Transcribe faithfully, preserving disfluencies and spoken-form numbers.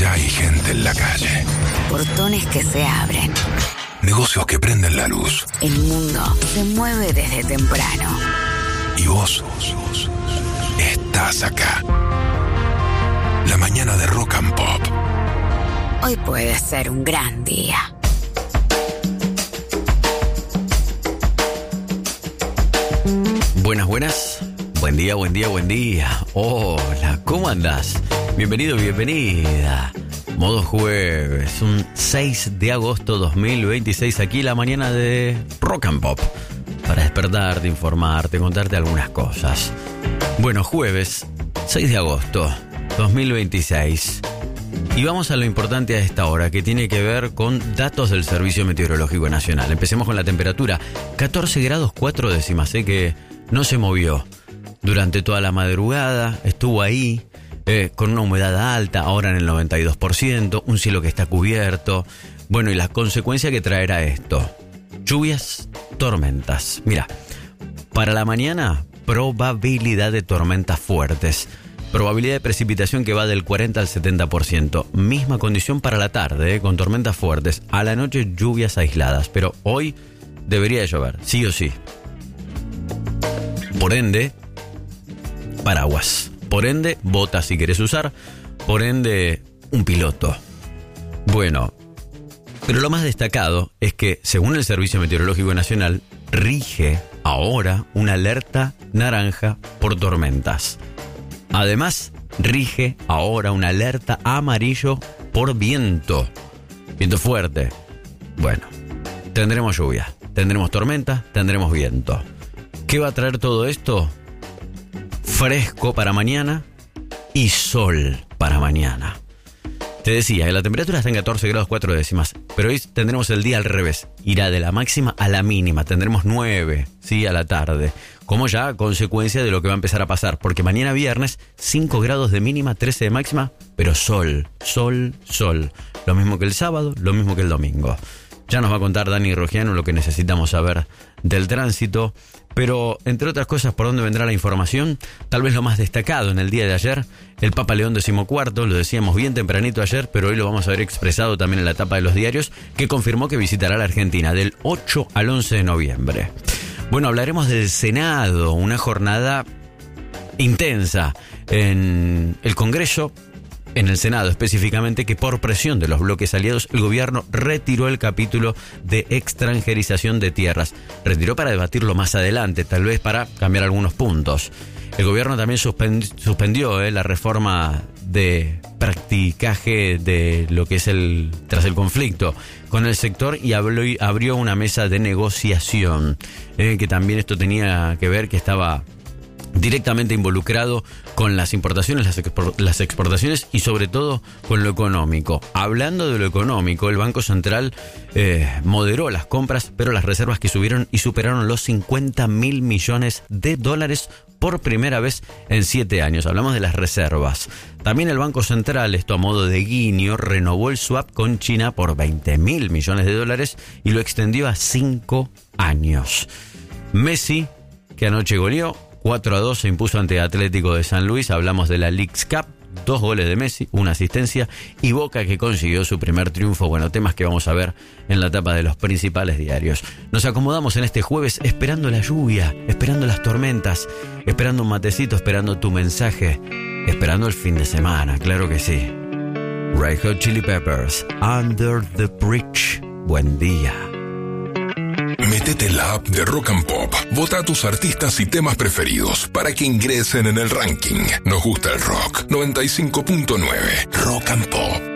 Ya hay gente en la calle. Portones que se abren. Negocios que prenden la luz. El mundo se mueve desde temprano. Y vos estás acá. La mañana de Rock and Pop. Hoy puede ser un gran día. Buenas, buenas. Buen día, buen día, buen día. Hola, ¿cómo andás? Bienvenido, bienvenida. Modo jueves, un seis de agosto dos mil veintiséis, aquí la mañana de Rock and Pop. Para despertarte, informarte, contarte algunas cosas. Bueno, jueves, seis de agosto dos mil veintiséis. Y vamos a lo importante a esta hora, que tiene que ver con datos del Servicio Meteorológico Nacional. Empecemos con la temperatura. catorce grados cuatro décimas, sé que no se movió durante toda la madrugada, estuvo ahí, eh, con una humedad alta, ahora en el noventa y dos por ciento, un cielo que está cubierto. Bueno, y la consecuencia que traerá esto: lluvias, tormentas. Mira, para la mañana, probabilidad de tormentas fuertes. Probabilidad de precipitación que va del cuarenta al setenta por ciento. Misma condición para la tarde, eh, con tormentas fuertes. A la noche, lluvias aisladas. Pero hoy debería llover, sí o sí. Por ende, paraguas. Por ende, botas si querés usar. Por ende, un piloto. Bueno, pero lo más destacado es que, según el Servicio Meteorológico Nacional, rige ahora una alerta naranja por tormentas. Además, rige ahora una alerta amarillo por viento. Viento fuerte. Bueno, tendremos lluvia, tendremos tormenta, tendremos viento. ¿Qué va a traer todo esto? Fresco para mañana y sol para mañana. Te decía, la temperatura está en catorce grados cuatro décimas, pero hoy tendremos el día al revés. Irá de la máxima a la mínima. Tendremos nueve, ¿sí? A la tarde. Como ya consecuencia de lo que va a empezar a pasar. Porque mañana viernes, cinco grados de mínima, trece de máxima, pero sol, sol, sol. Lo mismo que el sábado, lo mismo que el domingo. Ya nos va a contar Dani Rogiano lo que necesitamos saber del tránsito. Pero, entre otras cosas, ¿por dónde vendrá la información? Tal vez lo más destacado en el día de ayer, el Papa León decimocuarto, lo decíamos bien tempranito ayer, pero hoy lo vamos a ver expresado también en la tapa de los diarios, que confirmó que visitará la Argentina del ocho al once de noviembre. Bueno, hablaremos del Senado, una jornada intensa en el Congreso. En el Senado específicamente, que por presión de los bloques aliados, el gobierno retiró el capítulo de extranjerización de tierras. Retiró para debatirlo más adelante, tal vez para cambiar algunos puntos. El gobierno también suspend- suspendió eh, la reforma de practicaje de lo que es el tras el conflicto con el sector y habló, y abrió una mesa de negociación, eh, que también esto tenía que ver, que estaba directamente involucrado con las importaciones, las, expor- las exportaciones y sobre todo con lo económico. Hablando de lo económico, el Banco Central eh, moderó las compras, pero las reservas que subieron y superaron los cincuenta mil millones de dólares por primera vez en siete años. Hablamos de las reservas. También el Banco Central, esto a modo de guiño, renovó el swap con China por veinte mil millones de dólares y lo extendió a cinco años. Messi, que anoche goleó, cuatro a dos se impuso ante Atlético de San Luis. Hablamos de la Leagues Cup, dos goles de Messi, una asistencia, y Boca, que consiguió su primer triunfo. Bueno, temas que vamos a ver en la tapa de los principales diarios. Nos acomodamos en este jueves esperando la lluvia, esperando las tormentas, esperando un matecito, esperando tu mensaje, esperando el fin de semana, claro que sí. Red Hot Chili Peppers, Under the Bridge. Buen día. Métete en la app de Rock and Pop. Vota a tus artistas y temas preferidos para que ingresen en el ranking. Nos gusta el rock. noventa y cinco punto nueve. Rock and Pop.